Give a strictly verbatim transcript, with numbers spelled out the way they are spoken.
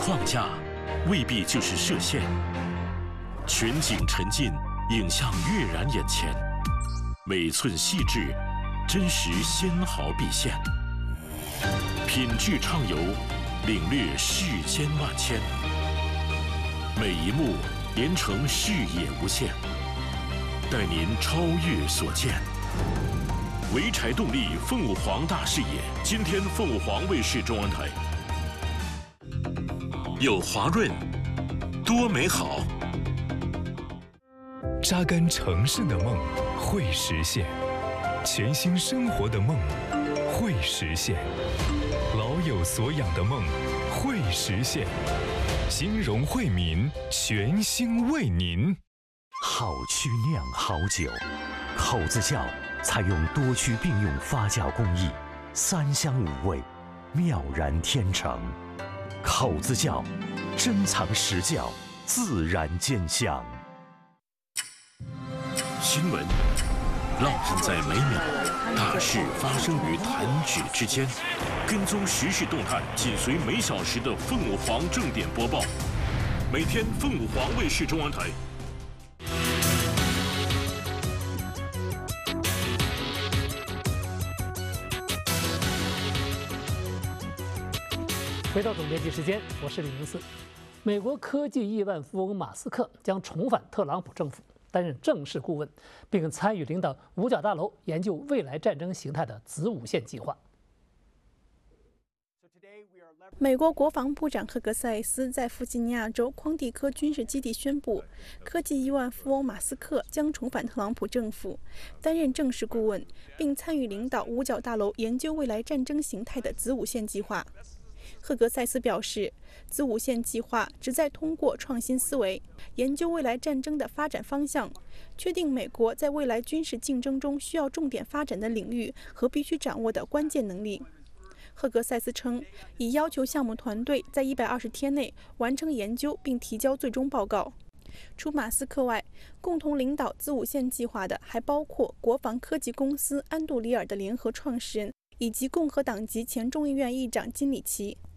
框架未必就是射线，全景沉浸，影像跃然眼前，每寸细致，真实纤毫毕现，品质畅游，领略世间万千，每一幕连成视野无限，带您超越所见。潍柴动力凤凰大视野，今天凤凰卫视中文台。有华润，多美好。 扎根城市的梦会实现，全新生活的梦会实现，老有所养的梦会实现。金融惠民全新为您。 好曲酿好酒，口子窖采用多区并用发酵工艺，三香五味，妙然天成。口子窖，珍藏实窖，自然见香。 新闻浪漫在每秒，大事发生于弹指之间。跟踪时事动态，紧随每小时的凤凰正点播报。每天凤凰卫视中文台。 回到总编辑时间，我是李明四。美国科技亿万富翁马斯克将重返特朗普政府，担任正式顾问，并参与领导五角大楼研究未来战争形态的子午线计划。 美国国防部长赫格塞斯在弗吉尼亚州匡蒂科军事基地宣布，科技亿万富翁马斯克将重返特朗普政府，担任正式顾问，并参与领导五角大楼研究未来战争形态的子午线计划。赫格塞斯表示，子午线计划旨在通过创新思维，研究未来战争的发展方向，确定美国在未来军事竞争中需要重点发展的领域和必须掌握的关键能力。赫格塞斯称，已要求项目团队在一百二十天内完成研究并提交最终报告。除马斯克外，共同领导子午线计划的还包括国防科技公司安杜里尔的联合创始人以及共和党籍前众议院议长金里奇。